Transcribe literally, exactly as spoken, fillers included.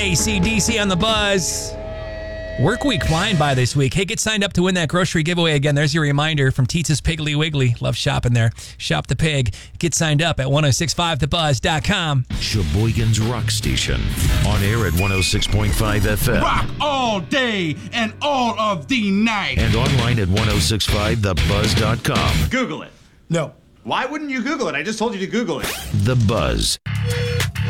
A C D C on the Buzz. Work week flying by this week. Hey, get signed up to win that grocery giveaway again. There's your reminder from Teetza's Piggly Wiggly. Love shopping there. Shop the pig. Get signed up at ten sixty-five the buzz dot com. Sheboygan's Rock Station. On air at one oh six point five F M. Rock all day and all of the night. And online at ten sixty-five the buzz dot com. Google it. No. Why wouldn't you Google it? I just told you to Google it. The Buzz.